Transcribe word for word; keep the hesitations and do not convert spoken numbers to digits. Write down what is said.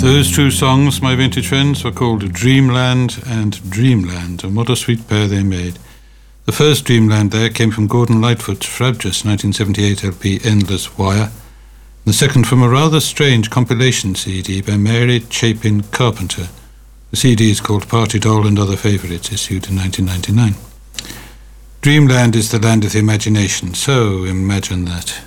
Those two songs, my vintage friends, were called Dreamland and Dreamland, and what a sweet pair they made. The first Dreamland there came from Gordon Lightfoot's frabjous nineteen seventy-eight L P Endless Wire, the second from a rather strange compilation C D by Mary Chapin Carpenter. The C D is called Party Doll and Other Favourites, issued in nineteen ninety-nine. Dreamland is the land of the imagination, so imagine that.